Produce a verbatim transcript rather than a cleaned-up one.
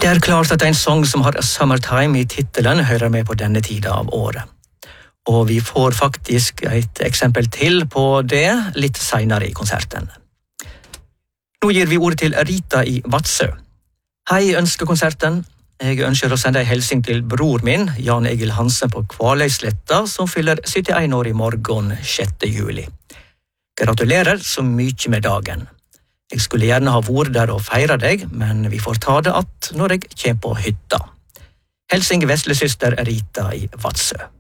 Det er klart at en sang som har Summertime i titelen hører med på denne tida av året. Og vi får faktisk et eksempel til på det litt senere i konserten. Nå gir vi ordet til Rita i Vadsø. Hei, ønsker konserten. Jeg ønsker å sende en hilsing til bror min, Jan Egil Hansen på Kvaløysletta, som fyller syttien år i morgen sjette juli. Gratulerer så mye med dagen. Jeg skulle gjerne ha vært der og feire deg, men vi får ta det att når jeg kommer på hytta. Helsing vesle søster Rita i Vadsø.